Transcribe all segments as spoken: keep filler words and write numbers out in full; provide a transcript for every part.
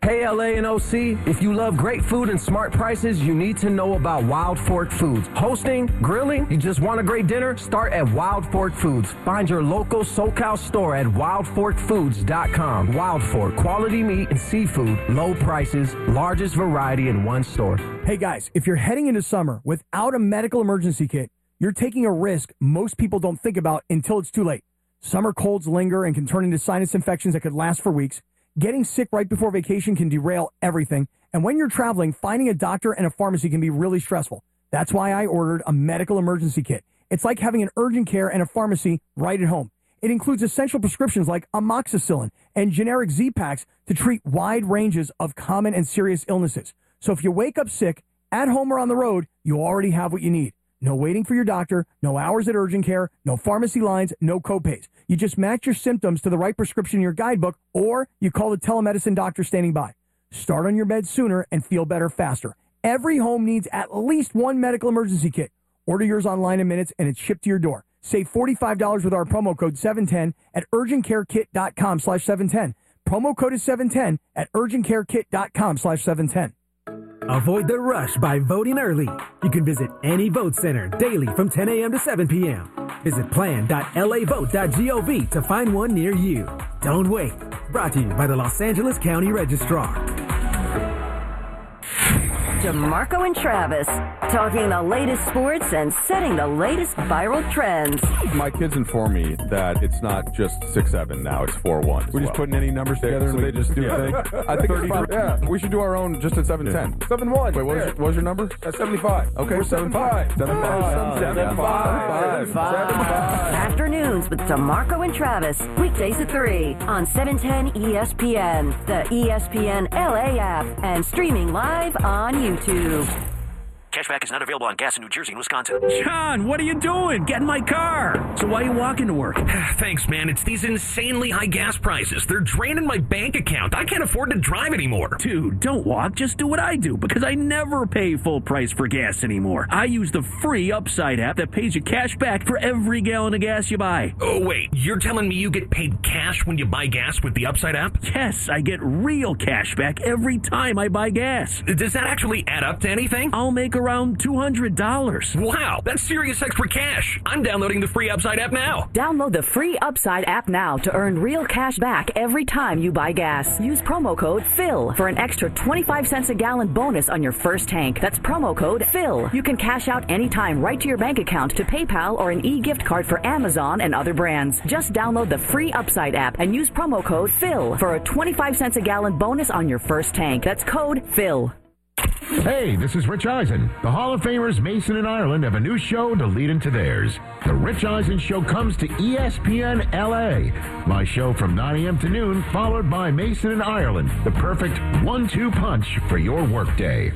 Hey, L A and O C, if you love great food and smart prices, you need to know about Wild Fork Foods. Hosting, grilling, you just want a great dinner? Start at Wild Fork Foods. Find your local SoCal store at wild fork foods dot com. Wild Fork, quality meat and seafood, low prices, largest variety in one store. Hey guys, if you're heading into summer without a medical emergency kit, you're taking a risk most people don't think about until it's too late. Summer colds linger and can turn into sinus infections that could last for weeks. Getting sick right before vacation can derail everything. And when you're traveling, finding a doctor and a pharmacy can be really stressful. That's why I ordered a medical emergency kit. It's like having an urgent care and a pharmacy right at home. It includes essential prescriptions like amoxicillin and generic Z-Paks to treat wide ranges of common and serious illnesses. So if you wake up sick, at home or on the road, you already have what you need. No waiting for your doctor, no hours at urgent care, no pharmacy lines, no copays. You just match your symptoms to the right prescription in your guidebook, or you call the telemedicine doctor standing by. Start on your bed sooner and feel better faster. Every home needs at least one medical emergency kit. Order yours online in minutes and it's shipped to your door. Save forty-five dollars with our promo code seven ten at urgentcarekit.com slash 710. Promo code is seven ten at urgentcarekit.com slash 710. Avoid the rush by voting early. You can visit any vote center daily from ten a.m. to seven p.m. Visit plan dot l a vote dot gov to find one near you. Don't wait. Brought to you by the Los Angeles County Registrar. DeMarco and Travis, talking the latest sports and setting the latest viral trends. My kids inform me that it's not just six seven now, it's four one. We just well. putting any numbers together so and they just do yeah. a thing. I think it's fine. Yeah, we should do our own just at seven ten. seven one. Wait, what was, your, what was your number? At seventy-five. Okay, We're seven five. seven five. Seven five. Afternoons with DeMarco and Travis, weekdays at three on seven ten E S P N, the E S P N L A app, and streaming live on YouTube. Cashback is not available on gas in New Jersey and Wisconsin. John, what are you doing? Get in my car. So why are you walking to work? Thanks, man. It's these insanely high gas prices. They're draining my bank account. I can't afford to drive anymore. Dude, don't walk. Just do what I do, because I never pay full price for gas anymore. I use the free Upside app that pays you cash back for every gallon of gas you buy. Oh, wait. You're telling me you get paid cash when you buy gas with the Upside app? Yes, I get real cash back every time I buy gas. Does that actually add up to anything? I'll make around two hundred dollars. Wow, that's serious extra cash. I'm downloading the free Upside app now. Download the free Upside app now to earn real cash back every time you buy gas. Use promo code PHIL for an extra twenty-five cents a gallon bonus on your first tank. That's promo code PHIL. You can cash out anytime right to your bank account, to PayPal, or an e-gift card for Amazon and other brands. Just download the free Upside app and use promo code PHIL for a twenty-five cents a gallon bonus on your first tank. That's code PHIL. Hey, this is Rich Eisen. The Hall of Famers Mason and Ireland have a new show to lead into theirs. The Rich Eisen Show comes to E S P N L A. My show from nine a.m. to noon, followed by Mason and Ireland. The perfect one two punch for your workday.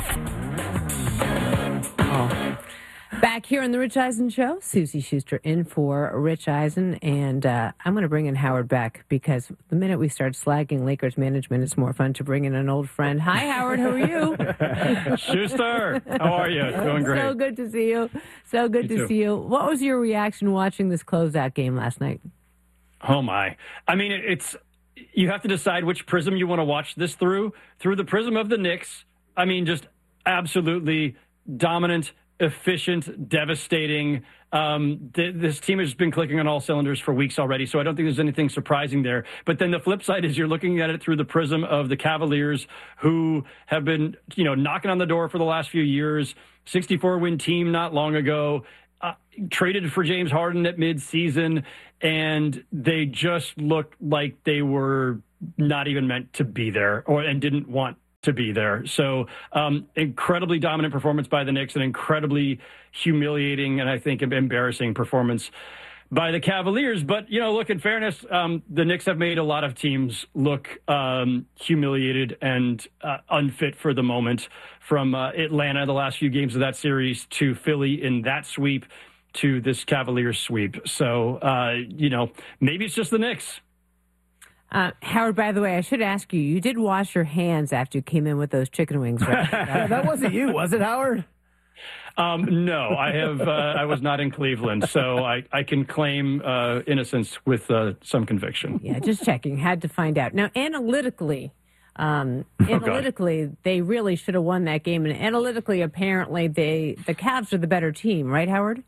Oh. Back here on the Rich Eisen Show, Susie Schuster in for Rich Eisen, and uh, I'm going to bring in Howard Beck, because the minute we start slagging Lakers management, it's more fun to bring in an old friend. Hi, Howard. How are you? Schuster, how are you? Doing great. So good to see you. So good You to too. see you. What was your reaction watching this closeout game last night? Oh, my. I mean, it's you have to decide which prism you want to watch this through. Through the prism of the Knicks, I mean, just absolutely dominant, efficient, devastating. Um, th- this team has been clicking on all cylinders for weeks already, so I don't think there's anything surprising there. But then the flip side is you're looking at it through the prism of the Cavaliers, who have been, you know, knocking on the door for the last few years. sixty-four win team not long ago. Uh, traded for James Harden at midseason, and they just looked like they were not even meant to be there, or and didn't want to be there. So um, incredibly dominant performance by the Knicks, an incredibly humiliating and I think embarrassing performance by the Cavaliers. But, you know, look, in fairness, um, the Knicks have made a lot of teams look um, humiliated and uh, unfit for the moment, from uh, Atlanta, the last few games of that series, to Philly in that sweep, to this Cavaliers sweep. So, uh, you know, maybe it's just the Knicks. Uh, Howard, by the way, I should ask you, you did wash your hands after you came in with those chicken wings, right? Yeah, that wasn't you, was it, Howard? Um, no, I have. Uh, I was not in Cleveland, so I, I can claim uh, innocence with uh, some conviction. Yeah, just checking. Had to find out. Now, analytically, Um, Oh, analytically, they really should have won that game, and analytically, apparently, they the Cavs are the better team, right, Howard?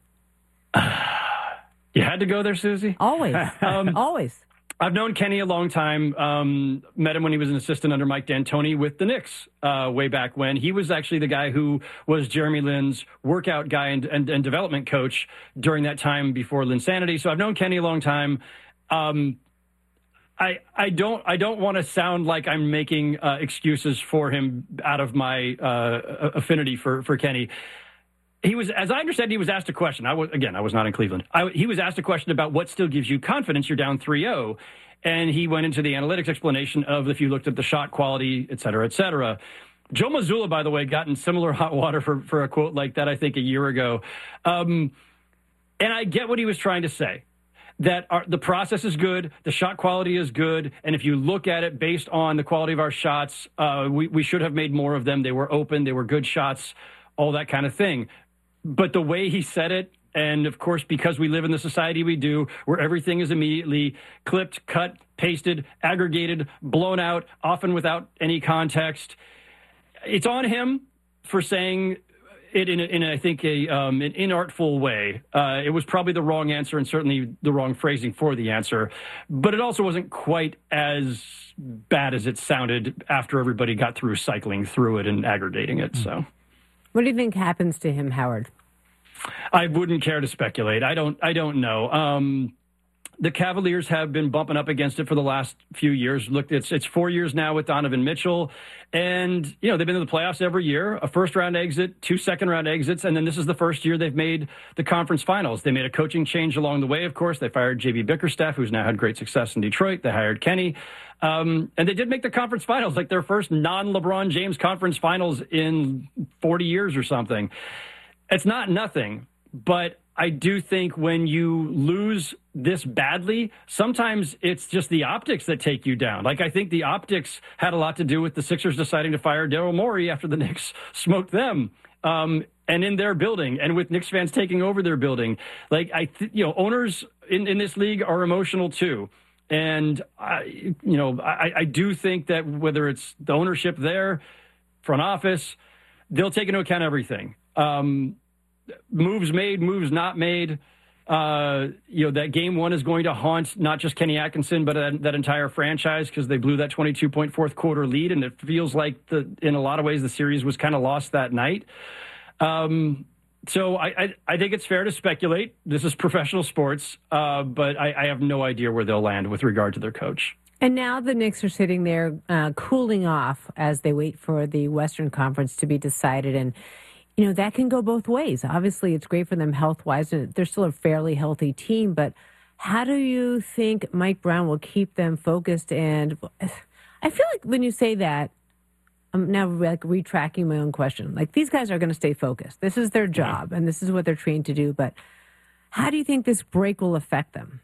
You had to go there, Susie? Always. um, Always. I've known Kenny a long time. Um, met him when he was an assistant under Mike D'Antoni with the Knicks uh, way back when. He was actually the guy who was Jeremy Lin's workout guy and, and, and development coach during that time before Linsanity. So I've known Kenny a long time. Um, I I don't I don't want to sound like I'm making uh, excuses for him out of my uh, affinity for for Kenny. He was, as I understand, he was asked a question. I was, again, I was not in Cleveland. I, he was asked a question about what still gives you confidence. You're down three oh. And he went into the analytics explanation of if you looked at the shot quality, et cetera, et cetera. Joe Mazzulla, by the way, got in similar hot water for, for a quote like that, I think, a year ago. Um, and I get what he was trying to say, that our, the process is good, the shot quality is good, and if you look at it based on the quality of our shots, uh, we, we should have made more of them. They were open, they were good shots, all that kind of thing. But the way he said it, and of course, because we live in the society we do, where everything is immediately clipped, cut, pasted, aggregated, blown out, often without any context, it's on him for saying it in, a, in a, I think, a, um, an inartful way. Uh, it was probably the wrong answer and certainly the wrong phrasing for the answer. But it also wasn't quite as bad as it sounded after everybody got through cycling through it and aggregating it, so... What do you think happens to him, Howard? I wouldn't care to speculate. I don't. I don't know. Um, the Cavaliers have been bumping up against it for the last few years. Look, it's it's four years now with Donovan Mitchell, and you know they've been in the playoffs every year. A first round exit, two second round exits, and then this is the first year they've made the conference finals. They made a coaching change along the way. Of course, they fired J B Bickerstaff, who's now had great success in Detroit. They hired Kenny. Um, and they did make the conference finals, like their first non-LeBron James conference finals in forty years or something. It's not nothing, but I do think when you lose this badly, sometimes it's just the optics that take you down. Like, I think the optics had a lot to do with the Sixers deciding to fire Daryl Morey after the Knicks smoked them. Um, and in their building, and with Knicks fans taking over their building. Like, I, th- you know, owners in, in this league are emotional too. And, I, you know, I, I do think that whether it's the ownership there, front office, they'll take into account everything. Um, moves made, moves not made. Uh, you know, that game one is going to haunt not just Kenny Atkinson, but that, that entire franchise because they blew that twenty-two point fourth quarter lead. And it feels like, the in a lot of ways, the series was kind of lost that night. Um So I, I I think it's fair to speculate. This is professional sports, uh, but I, I have no idea where they'll land with regard to their coach. And now the Knicks are sitting there uh, cooling off as they wait for the Western Conference to be decided. And, you know, that can go both ways. Obviously, it's great for them health-wise, and they're still a fairly healthy team. But how do you think Mike Brown will keep them focused? And I feel like when you say that, I'm now like retracking my own question. Like, these guys are going to stay focused. This is their job, and this is what they're trained to do. But how do you think this break will affect them?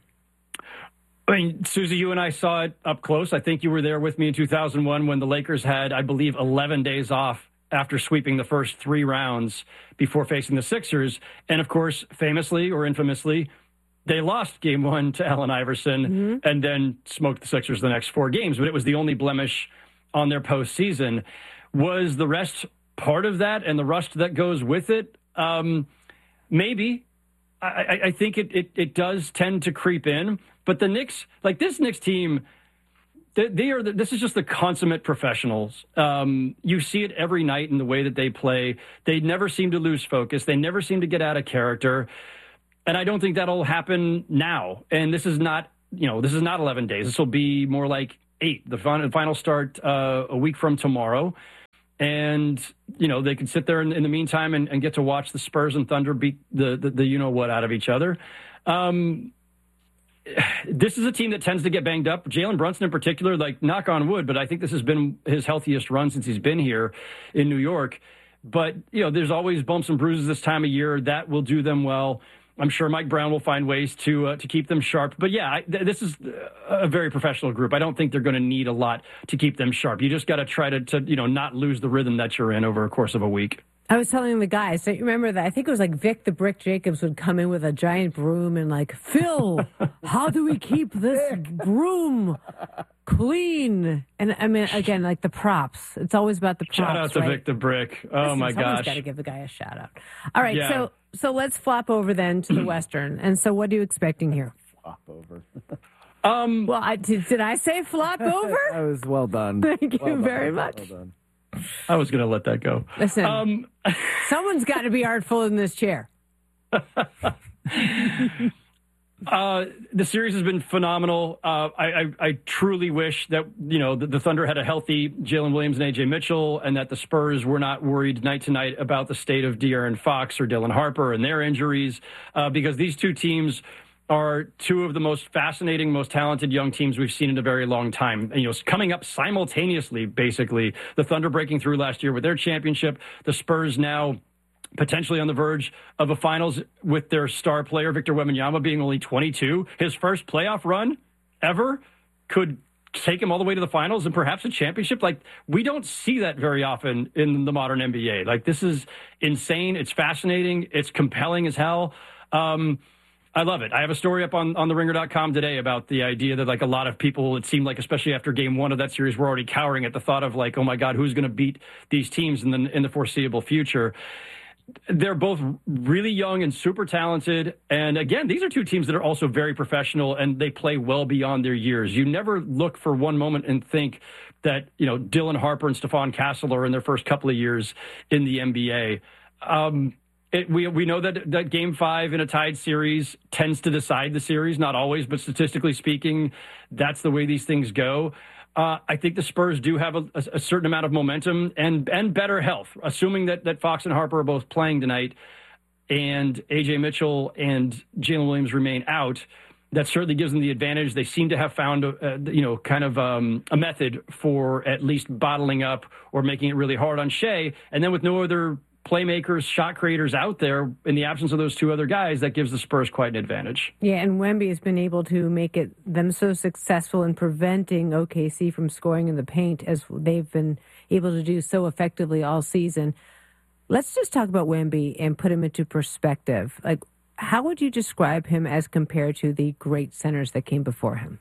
I mean, Susie, you and I saw it up close. I think you were there with me in two thousand one when the Lakers had, I believe, eleven days off after sweeping the first three rounds before facing the Sixers. And, of course, famously or infamously, they lost game one to Allen Iverson mm-hmm. and then smoked the Sixers the next four games. But it was the only blemish on their postseason. Was the rest part of that and the rust that goes with it? Um, maybe. I, I, I think it, it, it does tend to creep in. But the Knicks, like this Knicks team, they, they are. The, this is just the consummate professionals. Um, you see it every night in the way that they play. They never seem to lose focus. They never seem to get out of character. And I don't think that'll happen now. And this is not, you know, this is not eleven days. This will be more like eight. The final, final start uh, a week from tomorrow. And, you know, they can sit there in, in the meantime and, and get to watch the Spurs and Thunder beat the, the, the you-know-what out of each other. Um, this is a team that tends to get banged up. Jalen Brunson in particular, like, knock on wood, but I think this has been his healthiest run since he's been here in New York. But, you know, there's always bumps and bruises this time of year. That will do them well. I'm sure Mike Brown will find ways to uh, to keep them sharp. But, yeah, I, th- this is a very professional group. I don't think they're going to need a lot to keep them sharp. You just got to try to, to, you know, not lose the rhythm that you're in over a course of a week. I was telling the guys, don't you remember that? I think it was like Vic the Brick Jacobs would come in with a giant broom and like, Phil, how do we keep this broom queen. And I mean, again, like the props. It's always about the props. Shout out to right? Vic the Brick. Oh, Listen, my someone's gosh. got to give the guy a shout out. All right, Yeah. so so let's flop over then to the Western. And so what are you expecting here? Flop over. Um, well, I, did, did I say flop over? That was well done. Thank you Well done. very much. Well done. I was going to let that go. Listen, Um, someone's got to be artful in this chair. Uh, the series has been phenomenal. Uh, I, I, I truly wish that, you know, the, the Thunder had a healthy Jalen Williams and A J Mitchell, and that the Spurs were not worried night to night about the state of De'Aaron Fox or Dylan Harper and their injuries, uh, because these two teams are two of the most fascinating, most talented young teams we've seen in a very long time. And, you know, coming up simultaneously, basically, the Thunder breaking through last year with their championship, the Spurs now potentially on the verge of a finals with their star player, Victor Wembanyama, being only twenty-two. His first playoff run ever could take him all the way to the finals and perhaps a championship. Like, we don't see that very often in the modern N B A. Like, this is insane. It's fascinating. It's compelling as hell. Um, I love it. I have a story up on, on the ringer dot com today about the idea that, like, a lot of people, it seemed like, especially after game one of that series, were already cowering at the thought of, like, oh my God, who's going to beat these teams in the, in the foreseeable future? They're both really young and super talented. And again, these are two teams that are also very professional, and they play well beyond their years. You never look for one moment and think that, you know, Dylan Harper and Stephon Castle are in their first couple of years in the N B A. Um, it, we we know that, that game five in a tied series tends to decide the series, not always, but statistically speaking, that's the way these things go. Uh, I think the Spurs do have a, a, a certain amount of momentum and and better health, assuming that, that Fox and Harper are both playing tonight and A J Mitchell and Jalen Williams remain out. That certainly gives them the advantage. They seem to have found, a, a, you know, kind of um, a method for at least bottling up or making it really hard on Shea. And then with no other playmakers, shot creators out there, in the absence of those two other guys, that gives the Spurs quite an advantage. Yeah, and Wemby has been able to make it them so successful in preventing O K C from scoring in the paint as they've been able to do so effectively all season. Let's just talk about Wemby and put him into perspective. Like, how would you describe him as compared to the great centers that came before him?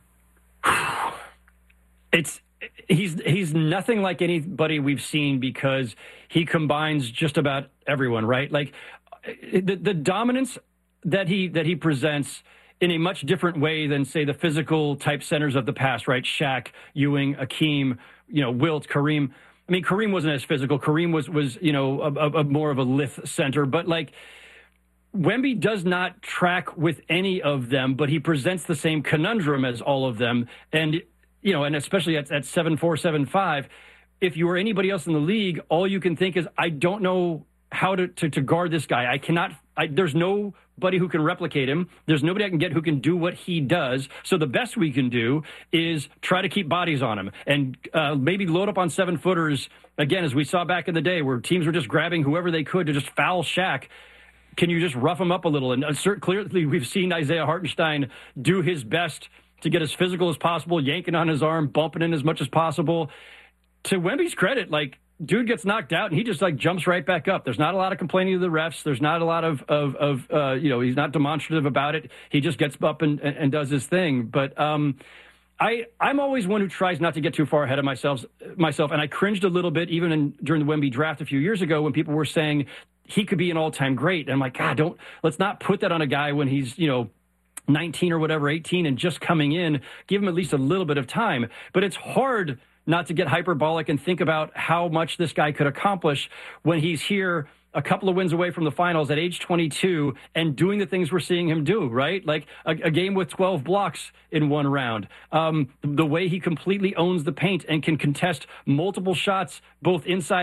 It's He's he's nothing like anybody we've seen because he combines just about everyone, right? Like the the dominance that he that he presents in a much different way than, say, the physical type centers of the past, right? Shaq, Ewing, Akeem, you know, Wilt, Kareem. I mean, Kareem wasn't as physical. Kareem was was you know a, a, a more of a lith center, but like Wemby does not track with any of them, but he presents the same conundrum as all of them, and. You know, and especially at, at seven four, seven five, if you were anybody else in the league, all you can think is, I don't know how to, to, to guard this guy. I cannot, I, there's nobody who can replicate him. There's nobody I can get who can do what he does. So the best we can do is try to keep bodies on him and uh, maybe load up on seven footers, again, as we saw back in the day where teams were just grabbing whoever they could to just foul Shaq. Can you just rough him up a little? And uh, clearly we've seen Isaiah Hartenstein do his best to get as physical as possible, yanking on his arm, bumping in as much as possible. To Wemby's credit, like, dude gets knocked out and he just, like, jumps right back up. There's not a lot of complaining to the refs. There's not a lot of, of, of uh, you know, he's not demonstrative about it. He just gets up and, and, and does his thing. But um, I, I'm always one who tries not to get too far ahead of myself, myself. And I cringed a little bit even in, during the Wemby draft a few years ago when people were saying he could be an all-time great. And I'm like, God, don't, let's not put that on a guy when he's, you know, nineteen or whatever, eighteen, and just coming in. Give him at least a little bit of time. But it's hard not to get hyperbolic and think about how much this guy could accomplish when he's here a couple of wins away from the finals at age twenty-two and doing the things we're seeing him do, right? Like a, a game with twelve blocks in one round. Um, the way he completely owns the paint and can contest multiple shots both inside